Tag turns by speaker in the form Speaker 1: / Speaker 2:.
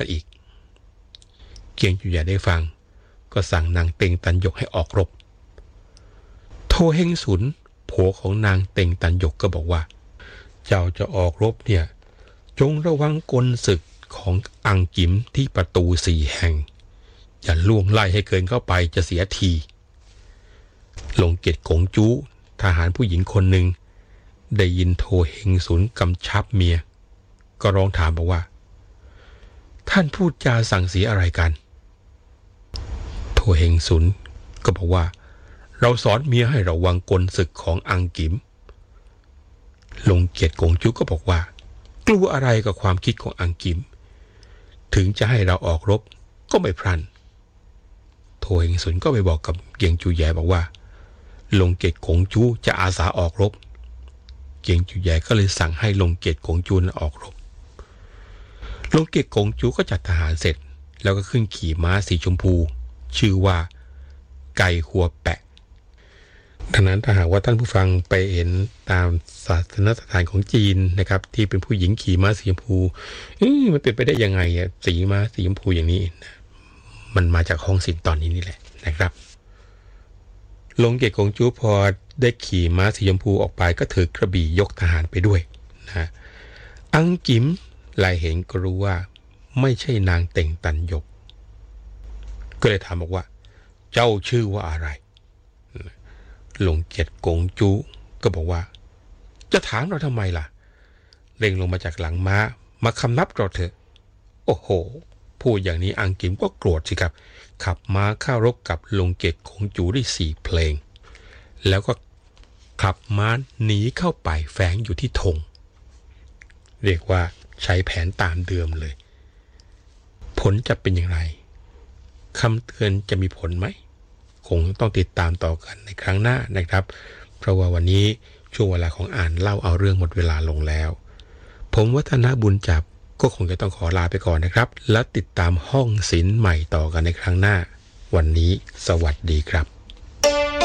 Speaker 1: กันอีกเกียงจุยใหญ่ได้ฟังก็สั่งนางเต็งตันหยกให้ออกรบโทเฮงสุนผัวของนางเต็งตันหยกก็บอกว่าเจ้าจะออกรบเนี่ยจงระวังกลศึกของอังกิมที่ประตู4 แห่งอย่าล่วงไล่ให้เกินเข้าไปจะเสียทีลงเกียรติกงจู้ทหารผู้หญิงคนหนึ่งได้ยินโทเฮงสุนกำชับเมียก็ร้องถามบอกว่าท่านพูดจาสั่งเสียอะไรกันโทเฮงสุนก็บอกว่าเราสอนเมียให้ระวังกลศึกของอังกิมลงเกียรติกงจู้ก็บอกว่ากลัวอะไรกับความคิดของอังกิมถึงจะให้เราออกรบก็ไม่พลันโทเฮงสุนก็ไปบอกกับเกียงจูแย่บอกว่าลงเกตกงจูจะอาสาออกรบเกียงจูแย่ก็เลยสั่งให้ลงเกตกงจูออกรบลงเกตกงจูก็จัดทหารเสร็จแล้วก็ขึ้นขี่ม้าสีชมพูชื่อว่าไก่หัวแปะดังนั้นถ้าหากว่าท่านผู้ฟังไปเห็นตามศาสนสถานของจีนนะครับที่เป็นผู้หญิงขี่ม้าสีชมพูมันเป็นไปได้ยังไงอ่ะสีม้าสีชมพูอย่างนี้มันมาจากห้องศิลป์ตอนนี้นี่แหละนะครับลงเกตกงจูพอได้ขี่ม้าสีชมพูออกไปก็ถือกระบี่ยกทหารไปด้วยนะอังกิมหลายเห็นก็รู้ว่าไม่ใช่นางเต็งตันหยกก็เลยถามบอกว่าเจ้าชื่อว่าอะไรลงเกียรติกงจูก็บอกว่าจะถามเราทำไมล่ะเร่งลงมาจากหลังม้ามาคำนับเราเถอะโอ้โหพูดอย่างนี้อังกิมก็โกรธสิครับขับม้าเข้ารบกับลงเกียรติกงจูได้4 เพลงแล้วก็ขับม้าหนีเข้าไปแฝงอยู่ที่ธงเรียกว่าใช้แผนตามเดิมเลยผลจะเป็นอย่างไรคำเตือนจะมีผลไหมคงต้องติดตามต่อกันในครั้งหน้านะครับเพราะว่าวันนี้ช่วงเวลาของอ่านเล่าเอาเรื่องหมดเวลาลงแล้วผมวัฒนบุญจับก็คงจะต้องขอลาไปก่อนนะครับและติดตามห้องศิลป์ใหม่ต่อกันในครั้งหน้าวันนี้สวัสดีครับ